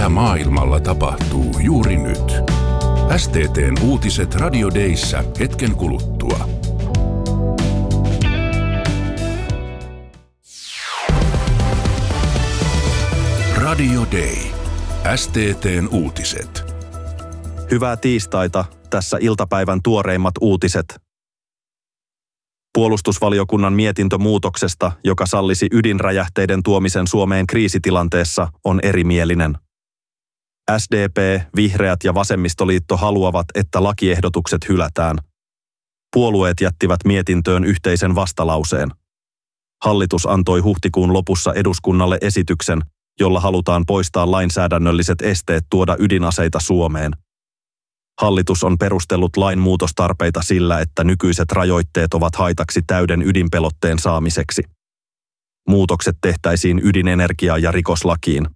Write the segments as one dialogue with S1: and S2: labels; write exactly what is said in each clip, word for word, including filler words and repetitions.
S1: mitä maailmalla tapahtuu juuri nyt. S T T:n uutiset Radio Dayssä hetken kuluttua. Radio Day. S T T:n uutiset.
S2: Hyvää tiistaita, tässä iltapäivän tuoreimmat uutiset. Puolustusvaliokunnan mietintö muutoksesta, joka sallisi ydinräjähteiden tuomisen Suomeen kriisitilanteessa, on erimielinen. S D P, Vihreät ja Vasemmistoliitto haluavat, että lakiehdotukset hylätään. Puolueet jättivät mietintöön yhteisen vastalauseen. Hallitus antoi huhtikuun lopussa eduskunnalle esityksen, jolla halutaan poistaa lainsäädännölliset esteet tuoda ydinaseita Suomeen. Hallitus on perustellut lain muutostarpeita sillä, että nykyiset rajoitteet ovat haitaksi täyden ydinpelotteen saamiseksi. Muutokset tehtäisiin ydinenergia- ja rikoslakiin.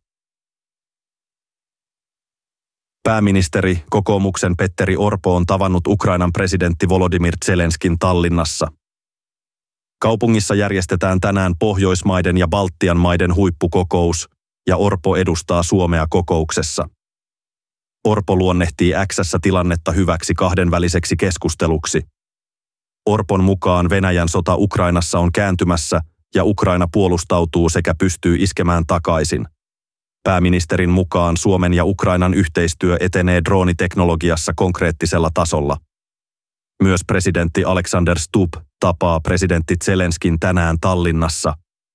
S2: Pääministeri, kokoomuksen Petteri Orpo on tavannut Ukrainan presidentti Volodymyr Zelenskin Tallinnassa. Kaupungissa järjestetään tänään Pohjoismaiden ja Baltian maiden huippukokous, ja Orpo edustaa Suomea kokouksessa. Orpo luonnehtii X:ssä tilannetta hyväksi kahdenväliseksi keskusteluksi. Orpon mukaan Venäjän sota Ukrainassa on kääntymässä ja Ukraina puolustautuu sekä pystyy iskemään takaisin. Pääministerin mukaan Suomen ja Ukrainan yhteistyö etenee drooniteknologiassa konkreettisella tasolla. Myös presidentti Alexander Stubb tapaa presidentti Zelenskin tänään Tallinnassa.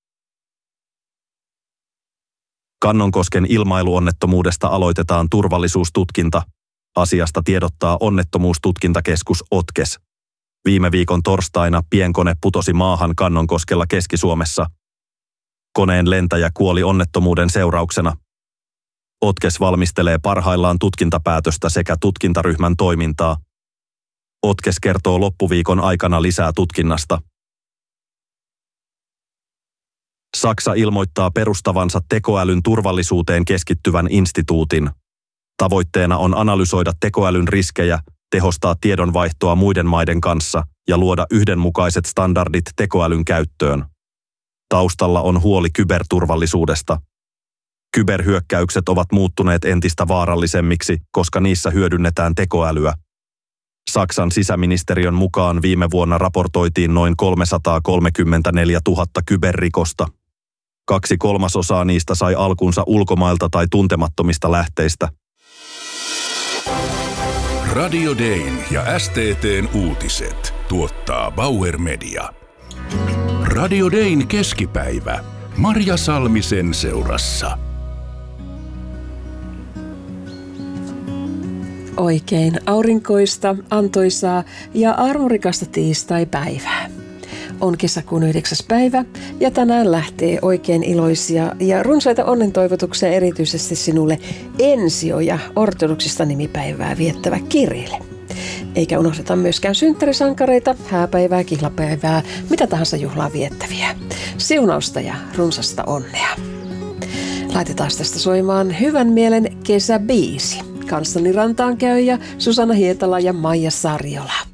S2: Kannonkosken ilmailuonnettomuudesta aloitetaan turvallisuustutkinta. Asiasta tiedottaa onnettomuustutkintakeskus OTKES. Viime viikon torstaina pienkone putosi maahan Kannonkoskella Keski-Suomessa. Koneen lentäjä kuoli onnettomuuden seurauksena. OTKES valmistelee parhaillaan tutkintapäätöstä sekä tutkintaryhmän toimintaa. OTKES kertoo loppuviikon aikana lisää tutkinnasta. Saksa ilmoittaa perustavansa tekoälyn turvallisuuteen keskittyvän instituutin. Tavoitteena on analysoida tekoälyn riskejä, tehostaa tiedonvaihtoa muiden maiden kanssa ja luoda yhdenmukaiset standardit tekoälyn käyttöön. Taustalla on huoli kyberturvallisuudesta. Kyberhyökkäykset ovat muuttuneet entistä vaarallisemmiksi, koska niissä hyödynnetään tekoälyä. Saksan sisäministeriön mukaan viime vuonna raportoitiin noin kolmesataakolmekymmentäneljätuhatta kyberrikosta. Kaksi kolmasosaa niistä sai alkunsa ulkomailta tai tuntemattomista lähteistä.
S1: Radio Dayn ja S T T:n uutiset tuottaa Bauer Media. Radio Dayn keskipäivä. Marja Salmisen seurassa.
S3: Oikein aurinkoista, antoisaa ja armorikasta tiistai-päivää. On kesäkuun yhdeksäs päivä ja tänään lähtee oikein iloisia ja runsaita onnentoivotuksia erityisesti sinulle ensio- ja ortodoksista nimipäivää viettävä Kirill. Eikä unohdeta myöskään synttärisankareita, hääpäivää, kihlapäivää, mitä tahansa juhlaa viettäviä. Siunausta ja runsasta onnea. Laitetaan tästä soimaan hyvän mielen kesäbiisi. Kanssani rantaan käy ja Susanna Hietala ja Maija Sarjola.